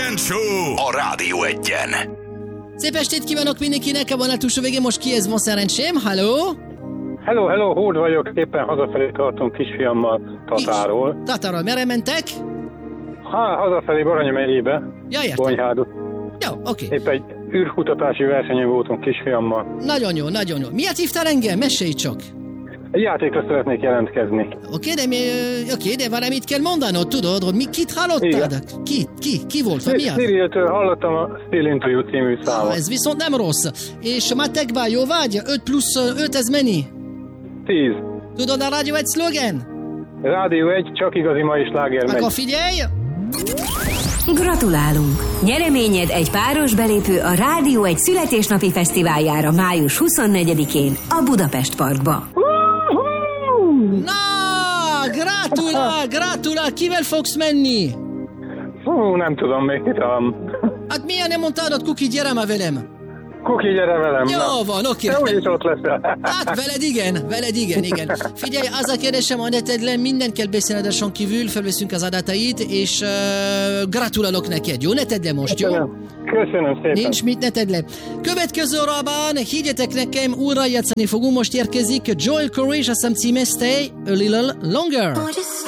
Kejfel Show a Rádió Egyen. Szép estét kívánok mindenkinek, a vonal túlsó végén most ki ez van szerencsém, halló? Hello, Hód vagyok, éppen hazafelé tartom kisfiammal Tatáról. Tatáról, merre mentek? Hazafelé Baranya megyébe, Ja, értem. Bonyhádot. Jó, oké. Épp egy űrkutatási versenyen voltunk kisfiammal. Nagyon jó, nagyon jó. Miért hívtál engem? Mesélj csak. Egy játékra szeretnék jelentkezni. Oké, de valamit kell mondanod, tudod, hogy kit hallottad? Ki volt? Vagy mi az? Cyril-től hallottam a Still Into You című számot. Ez viszont nem rossz. És matekban jó vagy? 5 plusz 5 ez mennyi? 10. Tudod a Rádió egy szlogen? Rádió 1, csak igazi mai sláger megy. Akkor figyelj! Gratulálunk! Nyereményed egy páros belépő a Rádió egy születésnapi fesztiváljára május 24-én a Budapest Parkba. Na, gratulál, kivel fogsz menni? Nem tudom, még kitalálom. Hát milyen nem mondtad, hogy Kuki, gyere már velem? Kuki, gyere velem. Jó van, oké. Te úgyis ott leszel. Hát veled igen. Figyelj, az a kérdésem, Anetedlen, minden kell beszélni adáson kívül, felveszünk az adatait, és gratulálok neked, jó? Ne tedd le most, jó? Köszönöm szépen. Nincs mit, ne tedd le. Következő órában, higgyetek nekem, újra játszani fogunk, most érkezik Joel Corey, és azt hiszem címe Stay a Little Longer.